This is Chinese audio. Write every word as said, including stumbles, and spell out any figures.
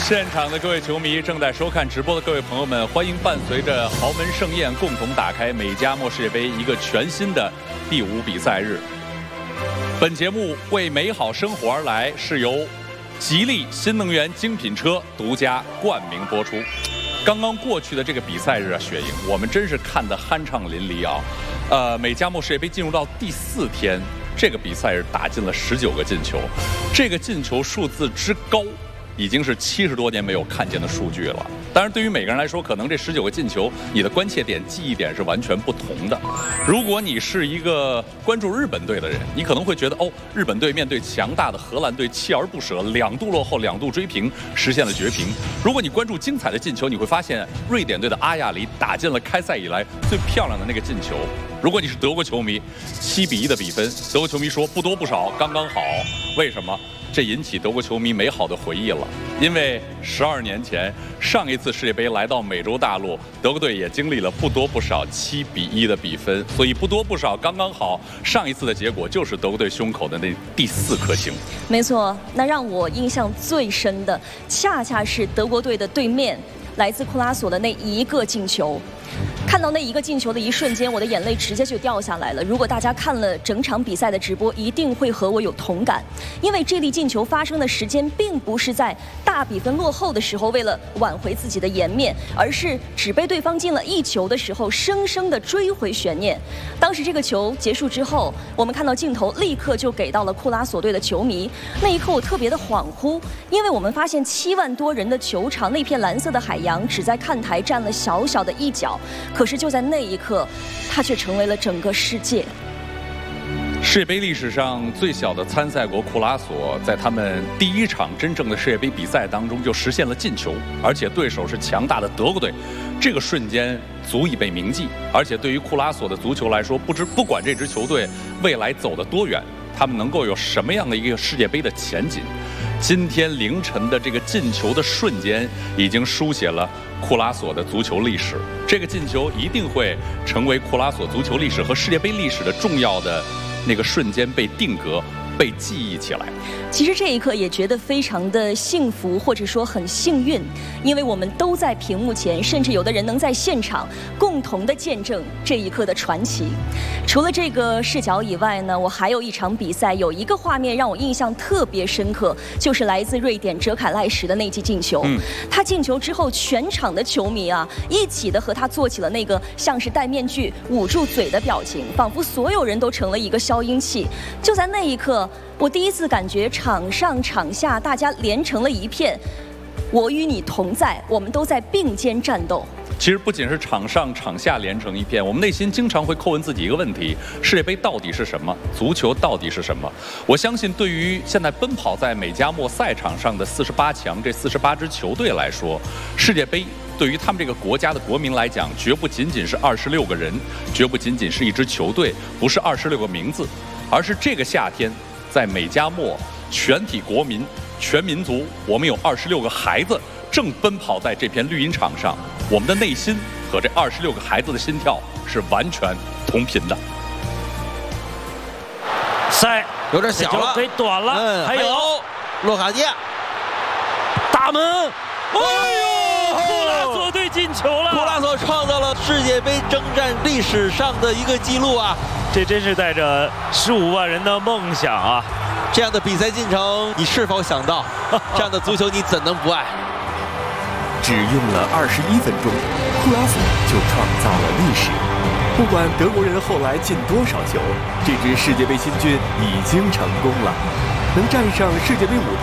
现场的各位球迷，正在收看直播的各位朋友们，欢迎伴随着豪门盛宴，共同打开美加墨世界杯一个全新的第五比赛日。本节目为美好生活而来，是由吉利新能源精品车独家冠名播出。刚刚过去的这个比赛日啊，雪莹，我们真是看得酣畅淋漓啊！呃，美加墨世界杯进入到第四天，这个比赛日打进了十九个进球，这个进球数字之高，已经是七十多年没有看见的数据了。当然，对于每个人来说，可能这十九个进球，你的关切点、记忆点是完全不同的。如果你是一个关注日本队的人，你可能会觉得，哦，日本队面对强大的荷兰队锲而不舍，两度落后，两度追平，实现了绝平。如果你关注精彩的进球，你会发现瑞典队的阿亚里打进了开赛以来最漂亮的那个进球。如果你是德国球迷，七比一的比分，德国球迷说不多不少，刚刚好。为什么？这引起德国球迷美好的回忆了，因为十二年前上一次世界杯来到美洲大陆，德国队也经历了不多不少七比一的比分，所以不多不少刚刚好。上一次的结果就是德国队胸口的那第四颗星。 没错，那让我印象最深的，恰恰是德国队的对面来自库拉索的那一个进球。看到那一个进球的一瞬间，我的眼泪直接就掉下来了。如果大家看了整场比赛的直播，一定会和我有同感，因为这粒进球发生的时间并不是在大比分落后的时候为了挽回自己的颜面，而是只被对方进了一球的时候，生生的追回悬念。当时这个球结束之后，我们看到镜头立刻就给到了库拉索队的球迷，那一刻我特别的恍惚，因为我们发现七万多人的球场，那片蓝色的海洋只在看台占了小小的一角。可是就在那一刻，它却成为了整个世界。 世界杯历史上最小的参赛国库拉索，在他们第一场真正的世界杯比赛当中就实现了进球，而且对手是强大的德国队，这个瞬间足以被铭记。而且对于库拉索的足球来说，不知不管这支球队未来走得多远，他们能够有什么样的一个世界杯的前景，今天凌晨的这个进球的瞬间，已经书写了库拉索的足球历史。这个进球一定会成为库拉索足球历史和世界杯历史的重要的那个瞬间，被定格，被记忆起来。 其实这一刻也觉得非常的幸福，或者说很幸运，因为我们都在屏幕前，甚至有的人能在现场共同的见证这一刻的传奇。除了这个视角以外呢，我还有一场比赛，有一个画面让我印象特别深刻，就是来自瑞典哲凯赖什的那记进球。嗯，他进球之后，全场的球迷啊，一起的和他做起了那个像是戴面具捂住嘴的表情，仿佛所有人都成了一个消音器。就在那一刻，我第一次感觉场上场下大家连成了一片，我与你同在，我们都在并肩战斗。 其实不仅是场上场下连成一片，我们内心经常会叩问自己一个问题：世界杯到底是什么？足球到底是什么？我相信对于现在奔跑在美加墨赛场上的四十八强这四十八支球队来说，世界杯对于他们这个国家的国民来讲，绝不仅仅是二十六个人，绝不仅仅是一支球队，不是二十六个名字，而是这个夏天在美加墨全体国民、全民族，我们有二十六个孩子正奔跑在这片绿茵场上，我们的内心和这二十六个孩子的心跳是完全同频的。 塞有点小了， 给短了， 嗯、 还有洛卡迪亚大门，哎呦，库拉索队进球了！ 库拉索创造了世界杯征战历史上的一个记录啊！ 这真是带着十五万人的梦想啊！ 这样的比赛进程，你是否想到？这样的足球，你怎能不爱？ 只用了二十一分钟，库拉索就创造了历史。不管德国人后来进多少球，这支世界杯新军已经成功了，能站上世界杯舞台。